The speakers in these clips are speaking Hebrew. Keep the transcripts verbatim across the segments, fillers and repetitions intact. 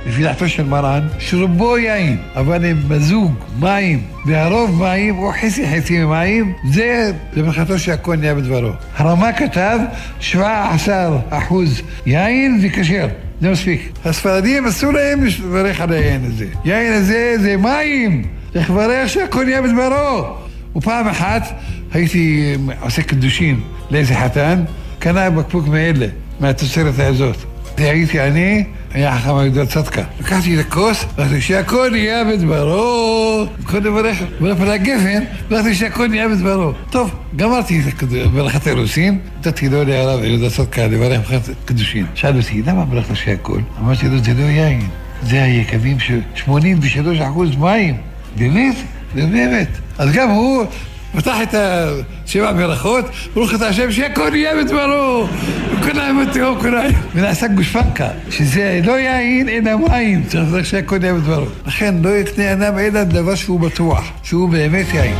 לפי דעתו של מרן, שרובו יין, אבל הם מזוג מים, והרוב מים, או חצי חצי ממים, זה למחתו שהכל נהיה בדברו. הרמה כתב שבעה עשר אחוז יין וכשר. זה מספיק. הספרדים אסור להם לברך על היין הזה. יין הזה זה מים, לברך שהכל נהיה בדברו. ופעם אחת הייתי עושה קדושים לאיזה חתן, קנה בקבוק מאלה, מהתוצרת הזאת. הייתי אני, היה חכם הגדול צדקה. לקחתי את הכוס, ואחרי שהכל נהיה בדברו, קודם ברך, ברך על הגפן, ואחרי שהכל נהיה בדברו. טוב, גמרתי את ברכת האירוסין, נתתי לו להרב הגדול צדקה לברך ברכת קדושים. שאל אותי, למה ברכת שהכל? אמרתי לו, זה לא יין, זה היקבים של שמונים ושלושה אחוז מים. באמת? זה באמת. אז גם הוא פתח את השבע ברכות, ברוך אתה השם שהכל נהיה בדברו, וכולם מתאום כולם. ונעשה גושפנקה, שזה לא יין אלא מים, צריך לדעת שהכל נהיה בדברו. לכן לא יקנה אדם אלא דבר שהוא בטוח, שהוא באמת יין.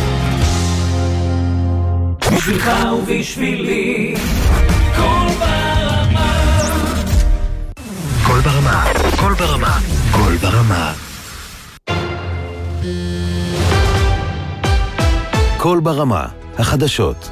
בשבילך ובשבילי, קול ברמה. קול ברמה, קול ברמה, קול ברמה. קול ברמה, החדשות.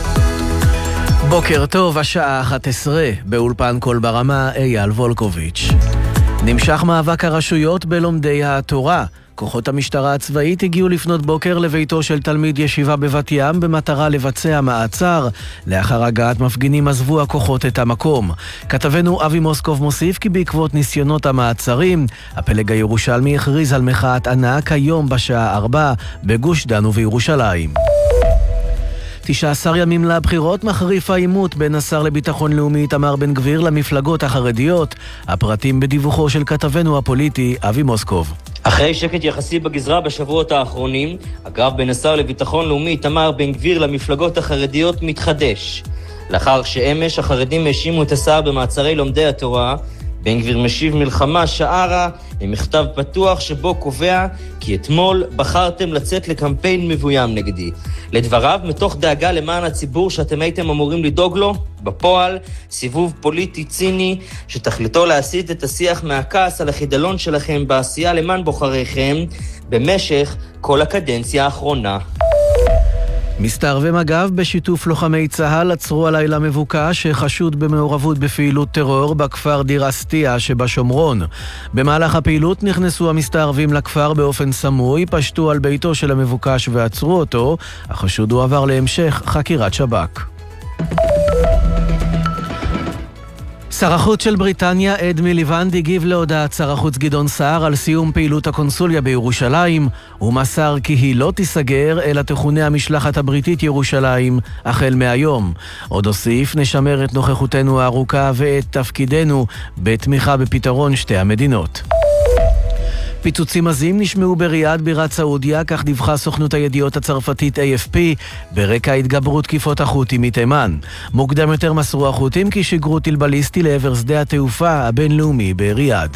בוקר טוב, השעה אחת עשרה, באולפן קול ברמה, אייל וולקוביץ'. נמשך מאבק הרשויות בלומדי התורה. כוחות המשטרה הצבאית הגיעו לפנות בוקר לביתו של תלמיד ישיבה בבת ים במטרה לבצע מעצר. לאחר הגעת מפגינים עזבו הכוחות את המקום. כתבנו אבי מוסקוב מוסיף כי בעקבות ניסיונות המעצרים, הפלג הירושלמי הכריז על מחאת ענק היום בשעה ארבע בגוש דן ובירושלים. תשעה עשר ימים לבחירות מחריף העימות בין השר לביטחון לאומי איתמר בן גביר למפלגות החרדיות. הפרטים בדיווחו של כתבנו הפוליטי אבי מוסקוב. אחרי שקט יחסי בגזרה בשבועות האחרונים, הקרב בין השר לביטחון לאומי איתמר בן גביר למפלגות החרדיות מתחדש. לאחר שאמש החרדים האשימו את השר במעצרי לומדי התורה, בן גביר משיב מלחמה שערה במכתב פתוח שבו קובע כי אתמול בחרתם לצאת לקמפיין מבוים נגדי. לדבריו, מתוך דאגה למען הציבור שאתם הייתם אמורים לדאוג לו, בפועל סיבוב פוליטי ציני שתכליתו להסיט את השיח מהכעס על החידלון שלכם בעשייה למען בוחריכם במשך כל הקדנציה האחרונה. מסתערבי מג"ב בשיתוף לוחמי צה"ל עצרו הלילה מבוקש שחשוד במעורבות בפעילות טרור בכפר דיר אסתיה שבשומרון. במהלך הפעילות נכנסו המסתערבים לכפר באופן סמוי, פשטו על ביתו של המבוקש ועצרו אותו. החשוד הועבר להמשך חקירת שב"כ. שר החוץ של בריטניה אד מיליבנד הגיב להודעת שר החוץ גדעון סער על סיום פעילות הקונסוליה בירושלים. הוא מסר כי היא לא תיסגר אלא תכונה המשלחת הבריטית ירושלים החל מהיום. עוד הוסיף, נשמר את נוכחותנו הארוכה ואת תפקידנו בתמיכה בפתרון שתי המדינות. פיצוצים עזים נשמעו בריאד בירת סעודיה, כך דיווחה סוכנות הידיעות הצרפתית איי אף פי, ברקע התגברות תקיפות החות'ים מתימן. מוקדם יותר מסרו החות'ים כי שיגרו טיל בליסטי לעבר שדה התעופה הבינלאומי בריאד.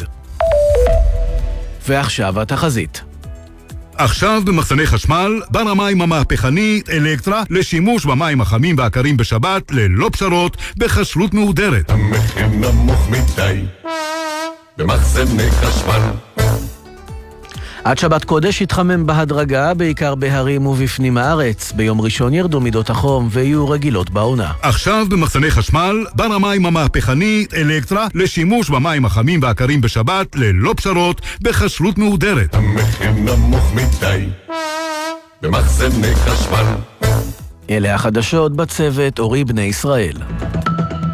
ועכשיו התחזית. עכשיו במחסני חשמל, בר המים המהפכנית אלקטרה לשימוש במים החמים והקרים בשבת ללא פשרות בחשלות מהודרת. המחיר נמוך מדי במחסני חשמל. עד שבת קודש התחמם בהדרגה, בעיקר בהרים ובפנים הארץ. ביום ראשון ירדו מידות החום ויהיו רגילות בעונה. עכשיו במחסני חשמל, בר המים המהפכנית אלקטרה לשימוש במים החמים והקרים בשבת ללא פשרות בחשלות מהודרת. המחיר נמוך מדי במחסני חשמל. אלה החדשות בצוות אורי בני ישראל.